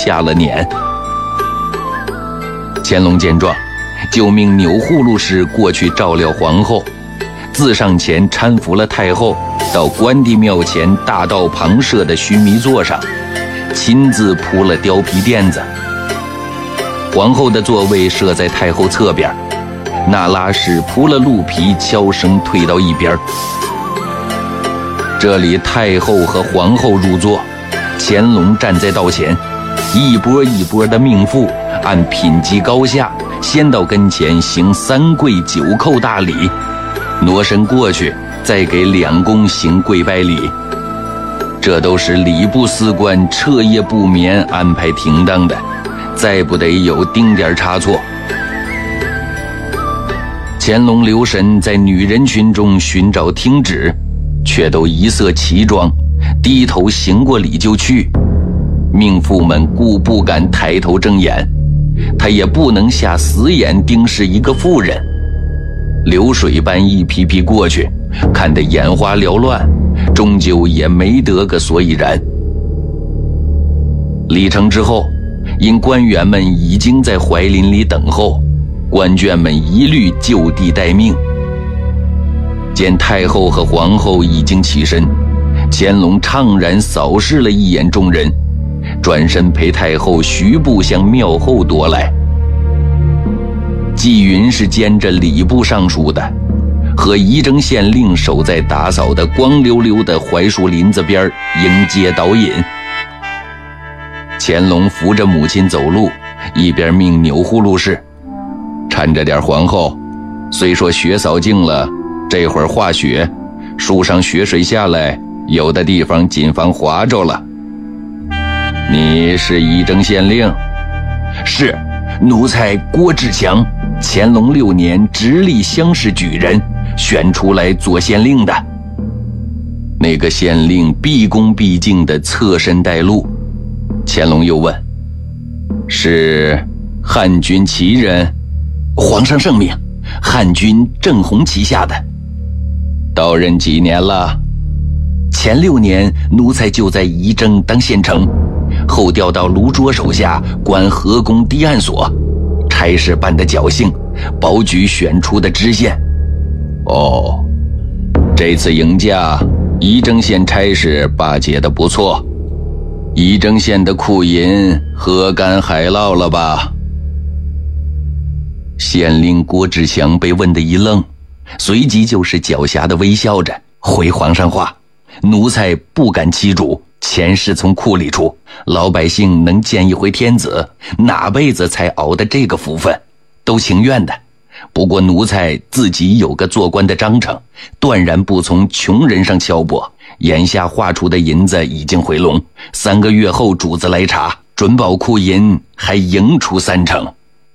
下了撵。乾隆见状，就命钮祜禄氏过去照料皇后，自上前搀扶了太后到关帝庙前大道旁设的须弥座上，亲自铺了貂皮垫子。皇后的座位设在太后侧边，那拉氏铺了鹿皮，悄声退到一边。这里太后和皇后入座，乾隆站在道前，一波一波的命妇按品级高下先到跟前行3跪9叩大礼，挪身过去再给2公行跪拜礼。这都是礼部司官彻夜不眠安排停当的，再不得有丁点差错。乾隆留神在女人群中寻找听旨，却都一色齐装，低头行过礼就去。命妇们顾不敢抬头睁眼，他也不能下死眼盯视一个妇人，流水般一批批过去，看得眼花缭乱，终究也没得个所以然。礼成之后，因官员们已经在槐林里等候，官眷们一律就地待命。见太后和皇后已经起身，乾隆怅然扫视了一眼众人，转身陪太后徐步向庙后踱来。纪云是兼着礼部尚书的，和仪征县令守在打扫的光溜溜的槐树林子边迎接导引。乾隆扶着母亲走路，一边命钮祜禄氏搀着点皇后，虽说雪扫净了，这会儿化雪，树上雪水下来，有的地方谨防滑着了。你是仪征县令？是，奴才郭志强，乾隆6年直隶乡试举人，选出来做县令的。那个县令毕恭毕敬地侧身带路。乾隆又问：是汉军旗人？皇上圣命，汉军正红旗下的。到任几年了？前6年奴才就在仪征当县丞，后调到卢卓手下管河工堤案所，差事办得侥幸，保举选出的知县。哦，这次迎驾，仪征县差事巴结得不错，仪征县的库银喝干海捞了吧？县令郭志强被问得一愣，随即就是狡黠地微笑着回皇上话：奴才不敢欺主，钱是从库里出，老百姓能见一回天子，哪辈子才熬的这个福分，都情愿的。不过奴才自己有个做官的章程，断然不从穷人上敲拨。眼下划出的银子已经回笼，3个月后主子来查，准保库银还盈出3成。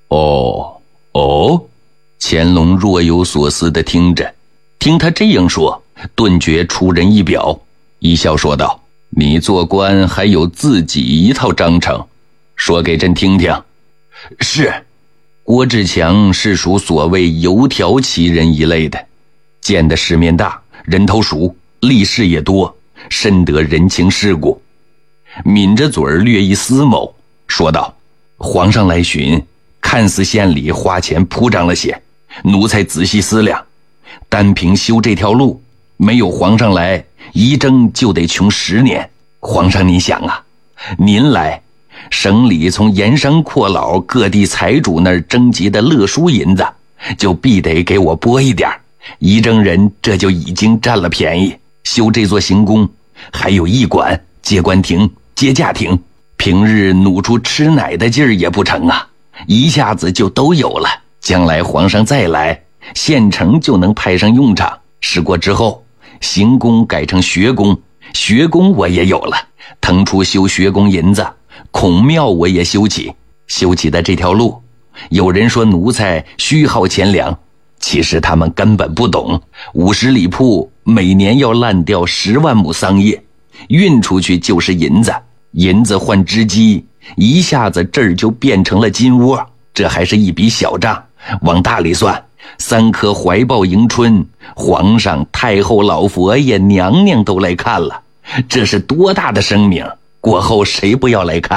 哦，乾隆若有所思地听着，听他这样说，顿觉出人意表，一笑说道：你做官还有自己一套章程，说给朕听听。是，郭志强是属所谓油条旗人一类的，见的世面大，人头熟，历事也多，深得人情世故。抿着嘴略一思谋，说道：皇上来巡，看似县里花钱铺张了些，奴才仔细思量，单凭修这条路，没有皇上来，仪征就得穷10年。皇上你想啊，您来，省里从盐商阔佬各地财主那儿征集的勒书银子，就必得给我拨一点，仪征人这就已经占了便宜。修这座行宫，还有驿馆、接官亭、接驾亭，平日努出吃奶的劲儿也不成啊，一下子就都有了。将来皇上再来，县城就能派上用场。事过之后，行宫改成学宫，学宫我也有了，腾出修学宫银子，孔庙我也修起。修起的这条路，有人说奴才虚耗钱粮，其实他们根本不懂。50里铺每年要烂掉10万亩桑叶，运出去就是银子，银子换织机，一下子这儿就变成了金窝。这还是一笔小账，往大里算，3颗怀抱迎春，皇上、太后、老佛爷、娘娘都来看了，这是多大的声名，过后谁不要来看？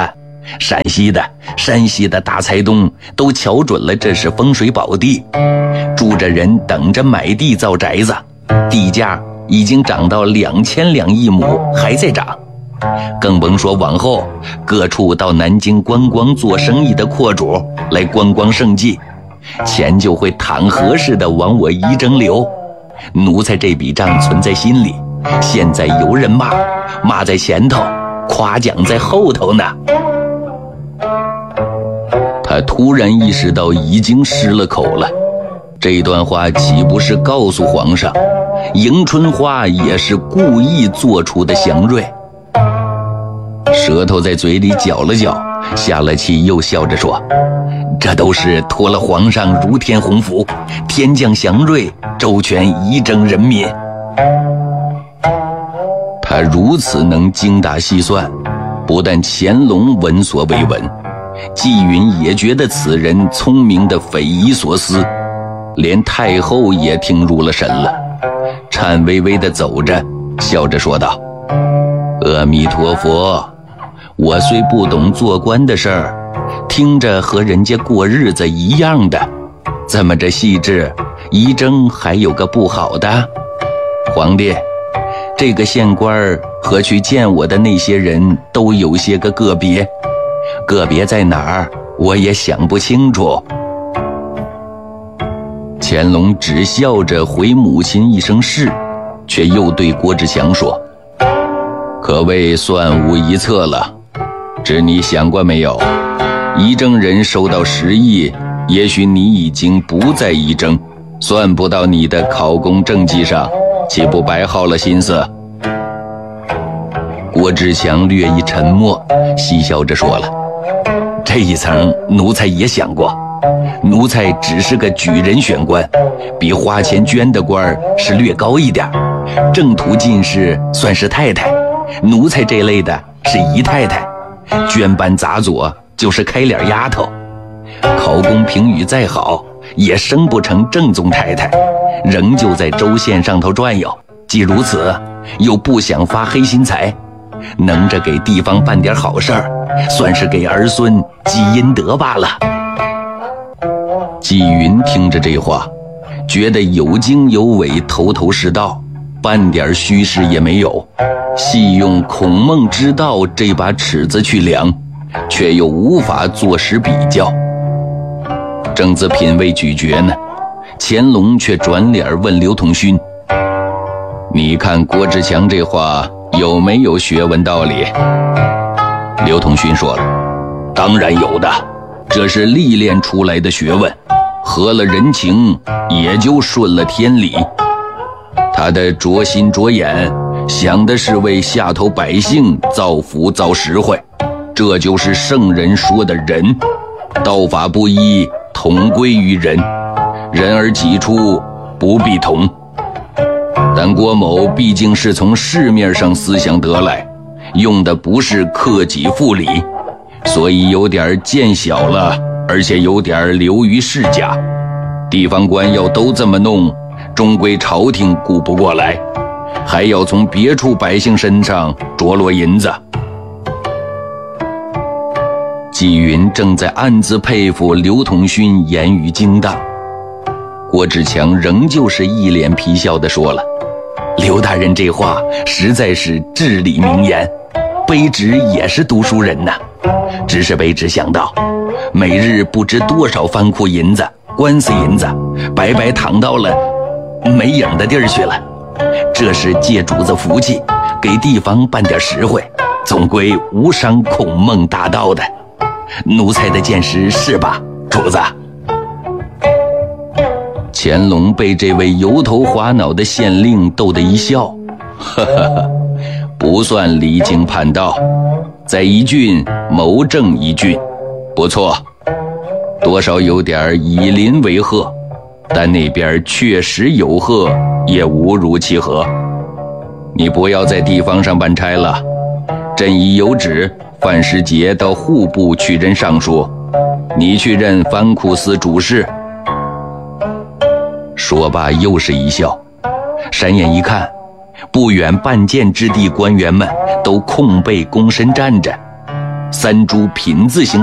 陕西的大财东都瞧准了这是风水宝地，住着人等着买地造宅子，地价已经涨到2000两一亩，还在涨。更甭说往后各处到南京观光做生意的阔主来观光胜迹，钱就会淌河似的往我一蒸流。奴才这笔账存在心里，现在有人骂在前头，夸奖在后头呢。他突然意识到已经失了口了，这段话岂不是告诉皇上，迎春花也是故意做出的祥瑞？舌头在嘴里搅了搅，下了气，又笑着说：“这都是托了皇上如天鸿福，天降祥瑞，周全一征人民。”他如此能精打细算，不但乾隆闻所未闻，纪云也觉得此人聪明的匪夷所思，连太后也听入了神了，颤巍巍地走着，笑着说道：“阿弥陀佛，我虽不懂做官的事儿，听着和人家过日子一样的，怎么这细致一征还有个不好的？皇帝，这个县官和去见我的那些人都有些个个别在哪儿我也想不清楚。”乾隆只笑着回母亲一声是，却又对郭志强说：“可谓算无一策了。只你想过没有，一征人收到10亿，也许你已经不再一征，算不到你的考功政绩上，岂不白耗了心思？”郭志强略一沉默，嬉笑着说了：“这一层奴才也想过，奴才只是个举人选官，比花钱捐的官是略高一点，正途进士算是太太，奴才这类的是姨太太，捐班杂佐就是开脸丫头，考功评语再好也升不成正宗太太，仍旧在州县上头转悠。既如此，又不想发黑心财，能着给地方办点好事儿，算是给儿孙积阴德罢了。”纪云听着这话，觉得有经有纬，头头是道，半点虚实也没有，细用孔孟之道这把尺子去量，却又无法坐实比较。正自品味咀嚼呢，乾隆却转脸问刘统勋：“你看郭志强这话有没有学问道理？”刘统勋说了：“当然有的，这是历练出来的学问，合了人情，也就顺了天理。他的着心着眼，想的是为下头百姓造福造实惠，这就是圣人说的仁。道法不一，同归于人，人而己出，不必同。但郭某毕竟是从市面上思想得来，用的不是克己复礼，所以有点见小了，而且有点流于世家。地方官要都这么弄，终归朝廷顾不过来，还要从别处百姓身上着落银子。”纪云正在暗自佩服刘统勋言语精当，郭志强仍旧是一脸皮笑地说了：“刘大人这话实在是至理名言，卑职也是读书人呐，只是卑职想到，每日不知多少藩库银子、官司银子，白白躺到了没影的地儿去了。这是借主子福气，给地方办点实惠，总归无伤孔孟大道的。奴才的见识是吧，主子？”乾隆被这位油头滑脑的县令逗得一笑：“呵呵呵，不算离经叛道，在一郡谋正一郡，不错，多少有点以邻为壑，但那边确实有壑，也无如其何。你不要在地方上办差了，朕已有旨，范时节到户部去任尚书，你去任藩库司主事。”说罢又是一笑，闪眼一看，不远半箭之地官员们都空背躬身站着， 三株品字形